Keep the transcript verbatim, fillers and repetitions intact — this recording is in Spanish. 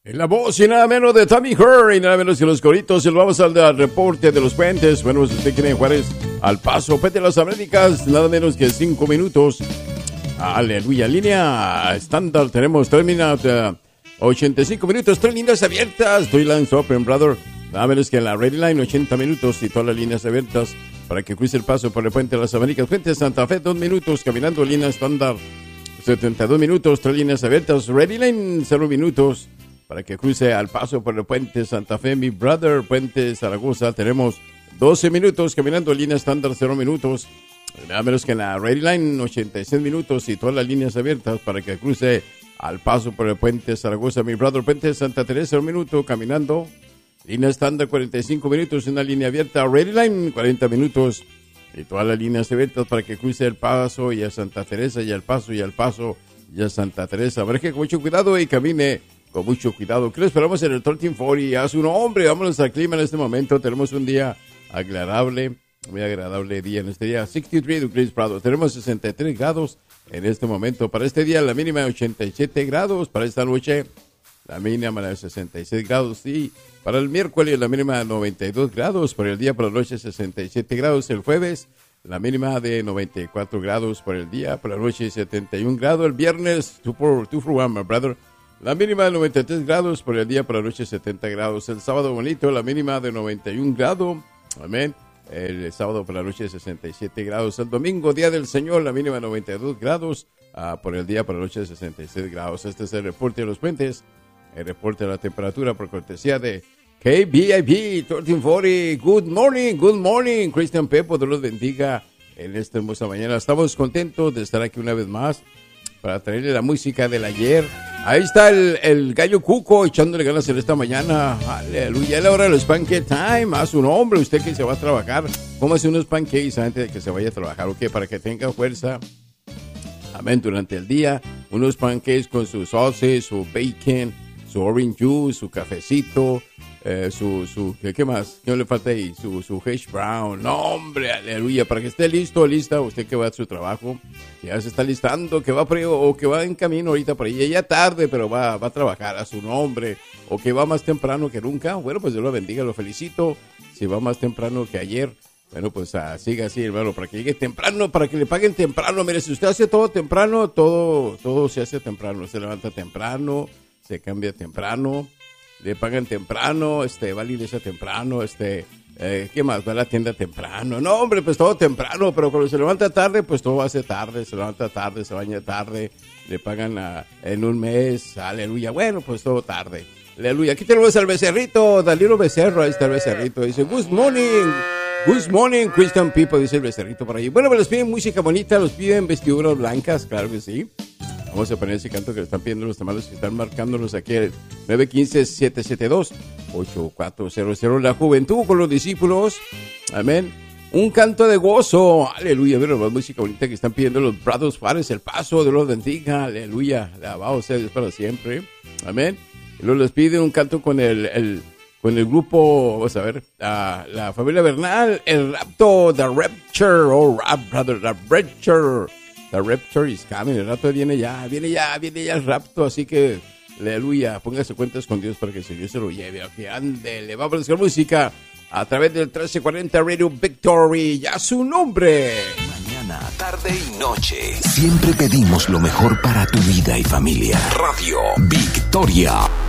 En la voz y nada menos de Tommy Hur y nada menos que los coritos. Y vamos al, al reporte de los puentes. Bueno, si usted quiere Juárez al Paso, Puente de las Américas, nada menos que cinco minutos. Aleluya, línea estándar. Tenemos terminado uh, ochenta y cinco minutos, tres líneas abiertas. Three lines open, brother. Nada menos que en la Ready Line, ochenta minutos y todas las líneas abiertas para que cruce el paso por el Puente de las Américas. Puente de Santa Fe, dos minutos, caminando línea estándar. setenta y dos minutos, tres líneas abiertas. Ready Line, cero minutos. Para que cruce al paso por el Puente Santa Fe, mi brother, Puente Zaragoza, tenemos doce minutos, caminando línea estándar, cero minutos. Nada menos que en la Ready Line, ochenta y seis minutos y todas las líneas abiertas para que cruce al paso por el Puente Zaragoza, mi brother, Puente Santa Teresa, un minuto, caminando. Línea estándar, cuarenta y cinco minutos, una línea abierta. Ready Line, cuarenta minutos y todas las líneas abiertas para que cruce el paso y a Santa Teresa y al paso y al paso y a Santa Teresa. Maneje con mucho cuidado y camine con mucho cuidado. ¿Qué le esperamos en el trece cuarenta? A su nombre, vámonos al clima en este momento. Tenemos un día agradable, muy agradable día en este día. sesenta y tres degrees Prado. Tenemos sesenta y tres grados en este momento. Para este día la mínima de ochenta y siete grados. Para esta noche la mínima de sesenta y seis grados. Y para el miércoles la mínima de noventa y dos grados. Para el día, para la noche sesenta y siete grados. El jueves la mínima de noventa y cuatro grados. Para el día, para la noche setenta y un grados. El viernes, two for, two for one, my brother. La mínima de noventa y tres grados, por el día, por la noche setenta grados. El sábado bonito, la mínima de noventa y un grados. Amén. El sábado por la noche sesenta y siete grados. El domingo, Día del Señor, la mínima de noventa y dos grados. Uh, por el día, por la noche sesenta y seis grados. Este es el reporte de los puentes. El reporte de la temperatura por cortesía de K B I B trece cuarenta. Good morning, good morning. Cristian Pepo, Dios los bendiga en esta hermosa mañana. Estamos contentos de estar aquí una vez más para traerle la música del ayer. Ahí está el, el gallo Cuco echándole ganas en esta mañana. Aleluya, es la hora de los pancake time. A su nombre, usted que se va a trabajar, cómase unos pancakes antes de que se vaya a trabajar, ok, para que tenga fuerza. Amén, durante el día, unos pancakes con su sausage, su bacon, su orange juice, su cafecito, eh, su, su, ¿qué, ¿qué más? ¿Qué le falta ahí? Su, su hash brown. No, hombre, aleluya, para que esté listo, lista, usted que va a su trabajo, que ya se está listando, que va por ahí, o que va en camino ahorita por ahí, ya tarde, pero va, va a trabajar a su nombre, o que va más temprano que nunca. Bueno, pues Dios lo bendiga, lo felicito. Si va más temprano que ayer, bueno, pues uh, siga así, hermano, para que llegue temprano, para que le paguen temprano. Mire, si usted hace todo temprano, todo, todo se hace temprano. Se levanta temprano, se cambia temprano, le pagan temprano, este, va a la iglesia temprano, este, eh, ¿qué más? Va a la tienda temprano. No, hombre, pues todo temprano, pero cuando se levanta tarde, pues todo hace tarde, se levanta tarde, se baña tarde, le pagan a, en un mes, aleluya. Bueno, pues todo tarde, aleluya. Aquí tenemos al becerrito, Dalilo Becerro, ahí está el becerrito, dice, good morning, good morning, Christian people, dice el becerrito por ahí. Bueno, pues les piden música bonita, los piden vestiduras blancas, claro que sí. Vamos a poner ese canto que le están pidiendo los tamales que están marcándonos aquí, nueve uno cinco, siete siete dos, ocho cuatro cero cero. La juventud con los discípulos. Amén. Un canto de gozo. Aleluya. Mira la música bonita que están pidiendo los Brothers Fares. El paso de los bendiga. Aleluya. Alabado sea Dios para siempre. Amén. Y luego les pide un canto con el, el, con el grupo, vamos a ver, la, la familia Bernal. El rapto, The Rapture. Oh, rap, brother, The Rapture. The Rapture is coming, el rapto viene ya, viene ya, viene ya el rapto, así que, aleluya, póngase cuentas con Dios para que el Señor se lo lleve, ok, ándele, vamos a buscar música a través del trece cuarenta Radio Victory, ya su nombre. Mañana, tarde y noche, siempre pedimos lo mejor para tu vida y familia. Radio Victoria.